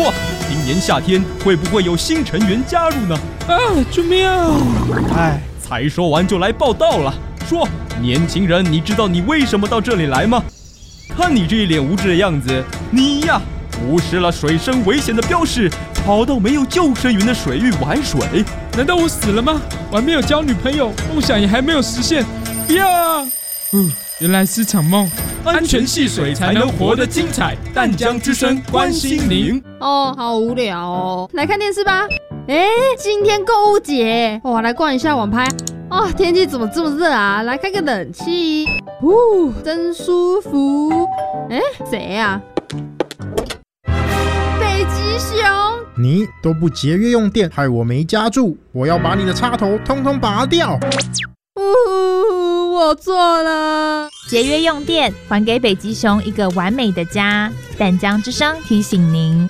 说，今年夏天会不会有新成员加入呢？ 啊，救命啊！ 哎，才说完就来报道了。说，年轻人，你知道你为什么到这里来吗？看你这一脸无知的样子，你呀，无视了水深危险的标示，跑到没有救生员的水域玩水。 难道我死了吗？我还没有交女朋友，梦想也还没有实现。不要啊！原来是场梦。安全戏水才能活得精彩。淡江之声关心您。 哦，好无聊哦，来看电视吧。今天购物节，来逛一下网拍。天气怎么这么热啊？来开个冷气，真舒服。谁呀？北极熊。 你都不节约用电，害我没家住，我要把你的插头通通拔掉。 我错了。 节约用电，还给北极熊一个完美的家。淡江之声提醒您。